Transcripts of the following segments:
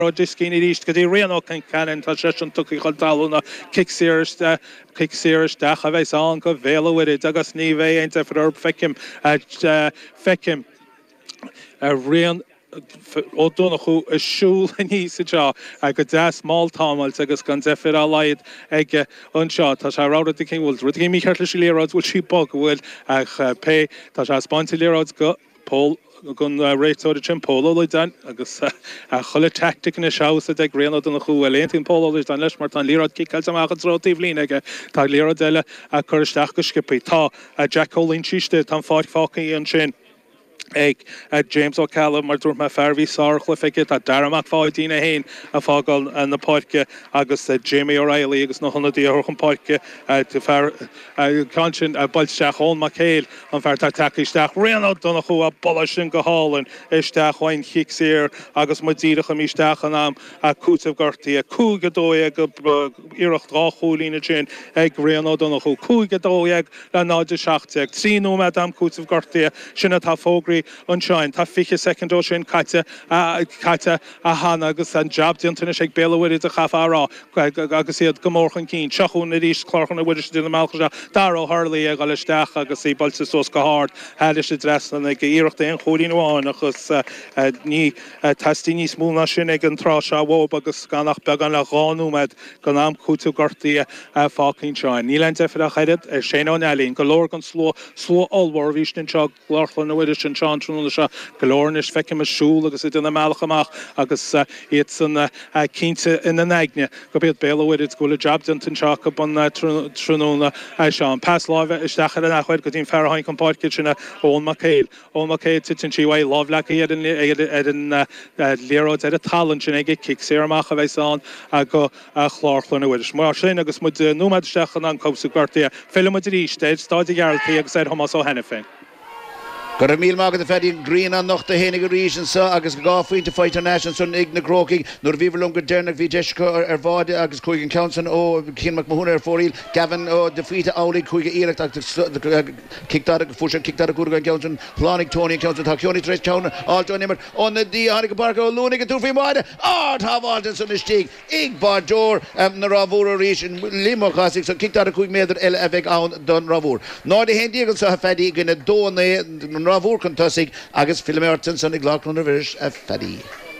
discíine ríist go dtí réanach an canan tá sé an tuí chudalúna kicksears deach a bheith an go bhéhid agus ní bheith aonanta for fecim fecim réan ó donna chu isisiúil níos seo a go de máil támailt agus gan defir á laid ag anseo tá se ráda céhil ru mí cheart leis léráid bhfuil si bog bhfuil ach pe tá se spáinte léráid go Paul gon réitó timpóla le den agus cholle tactic na seása ag réanana donna chu léontín póla den leis mar an lérad cíil amachchas rátíh líige tá lérad eile a chuisteach go skipaí tá a Jack Colleen síiste tá fácaí an sin. Ag James O'Callum mar dúirt me ferbhí sáchla fiice a daramach fáidína hain a fágáil na páirce agus Jamie O'Reilly agus na honnadí orchan páirce cansin bailteach ón mac céil an fear takeíisteach réanana donna chu a balla sin go hálan isteach hain chiic sér agus modíirecha míisteach an am a cútamh gortaí a cúgadóag go iirecht ráchúlína sin ag réanana donna chu cúgadóag le náide seachteag tríú me am cútamh gortaí sinna tá fógraí ansein tá fiche secondó sin caite a hána agus an job dieantainna sé béhfuid a chafárá agus iad gomórchan cín seachún na ríos chlárchanna bhuiidir duna mácha daró Harlaí a gáilisteach agus í bailta sós go háard heidir sé dresna ag íireachta an choín bháin agus ní testí níos múna sin ag an trá se bhób agus ganach began le gáúmed gan am cútú gortaí fácinn seáin. Ní len defir a chairid sé an elín go leir an sló allhhar bhís den seo ghlárchan na bhuiidir sin trúna se golóirnis feice asúl agus duna meachchamach agus iad san cínte ina neigine go bead béhid gola jobdintin seach ban trúna se an pass lábh isteachar an nachhaid go dtín ferhain compáid sinna ón macéil titin síhhaid láh le iad an léráid ar a talan sin ige kick sé amach a bheith an a go chláirchlanna bhuiidir mar sin agus mu nómadstechan an cósa gortaí filmid rísteid stáid gearaltaí agus é thomas ó hena féin. Gur míl mágad a fedí Green an nach a hénig region sa agus gáfuoin to fight nation sun ig na croking nur vílum go dernach vi Jessica bváde agus chuig an Council ó cin mac mahúna fóíl Gavin ó de fita álig chuig éirecht kicktar fu kicktar a gurga Council Planig Tony Council Takioni Tres Town all nimmer on the D Hanig Park Lunig tú fi maide tá Walden sun stig ig bar door na ravúr region limo classic so kicktar a chuig méidir el evig an don ravúr. Ná de hendigal sa fedí gna dóna Ravúr contusig agus filmértin san ag láchan a bhirs a fedí.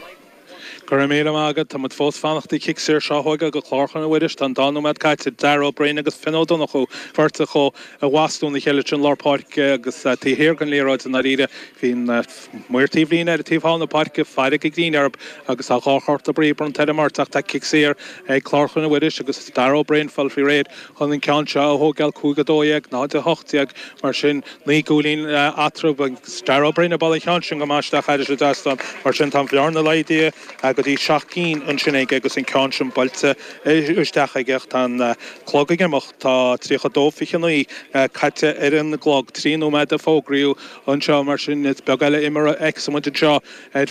Gur mé agad tá fós fannachtaí kickséir seága go chláchan bhuiidir an dáúid caiite Darrow Brain agus finódonna chu fuirrta chu a bhhaúna chéile sin lápáirce agus tíhéir gan léráid an ríide hín muirtíhlín ar a tíhána parke feide ag dtíarb agus a cháchart a brí bron teidirmarach tá kickséir ag chláchan bhuiidir agus Darrow Brain fall fi réid chun an cean se thógeil cúgadóag ná de hochtíag mar sin líúlín atrú Darrow Brain a ball chean sin go máisteach aidir se dastan mar sin tá bhearna leidí go dtí seachcín an sin agus an cean balte isteach ag an clogaigeimeach tá trícha dófichannaí caite ar an glog tríú me a fógraíú an seo mar sin begaile imar exmuide seo ar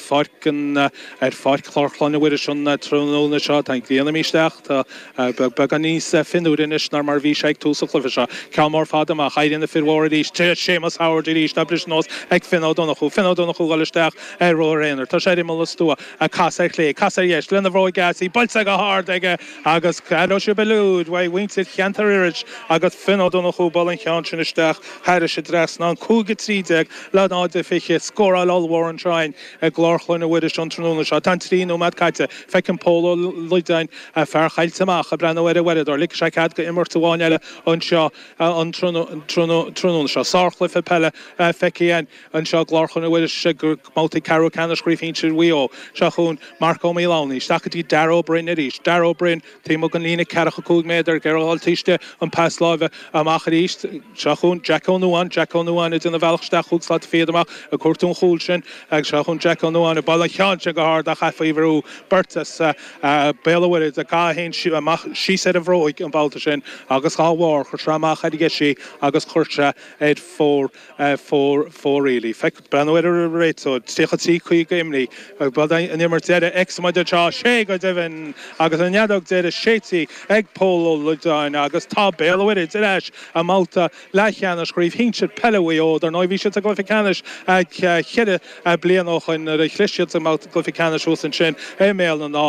fáic chláirchláinna bhuiidir sin tróna seo tá líana míisteach tá began níos finúiris nar mar bhí sé túsa chlufa seo ceamar fada a chaidirna firhí sémas Howard í stablis nós ag finádonna chu gáilisteach ar róréanar tá sé má stúa a casa Casar yes lena bhróid gasí balsa go hard aige agus cadó se beúd wa wingsit cheantaririch agus finádonna chu ball an chean sin isteach heidir se dres ná cúga trídeag le náide fiche scóráil allhhar an trein ag glárchlanna bhuiidir an tróna seo tan tríú mad caiite fecin póla luidein a fearchailteach a brenn bheidir or lig se cad go immartáin eile an seo an tróna seo sáchlifa pelle fecían an seo glárchlanna bhuiidir se gur mátaí carú canna scrífhín sin bhuió se chun Marco Milani, Stakati Darrow Brain Edish, Darrow Brain, Timo Ganina Karaka Kugmeder, Gerald Tiste, and Paslava, Amachar East, Shahun, Jack O'Nuan is in the Valchstach, Huxlat Fedama, a Kurtun Hulshin, Shahun Jack O'Nuan, a Balachan Chagard, a Hafiveru, Bertus, Bellaway, the Kahin, she said of Roig and Baltashin, August Hallwar, Hushama Hadigeshi, August Kursha, Ed 4 really. Fact, Branower rate, so Stechati Kui Gimli, but I never said exmaide sé go Devin agus an neadog de sétí ag polo ludáin agus tá béhid leis a máta leichan a scríb hinse peleí ó ar 9 ví a goficanis ag chiide blianoch in a chliisiid a máta goficanis ús an sin email an